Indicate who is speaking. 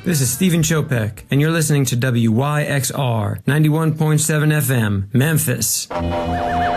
Speaker 1: This is Stephen Chopek, and you're listening to WYXR 91.7 FM, Memphis.